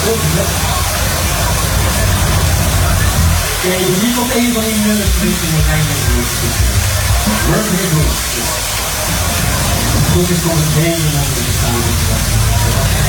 Ja, je ziet op een van die nummers in de eindelijk. Work it. Het is toch een hele mooie bestaan.